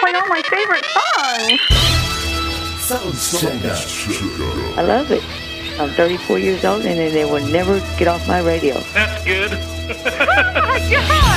playing all my favorite songs. I love it. I'm 34 years old, and they will never get off my radio. That's good. Oh, my God.